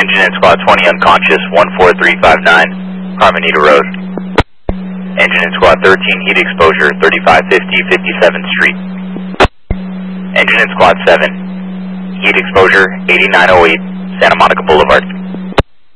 Engine in Squad 20 unconscious, 14359, Carmenita Road. Engine in Squad 13 heat exposure, 3550 57th Street. Engine in Squad 7 heat exposure, 8908 Santa Monica Boulevard.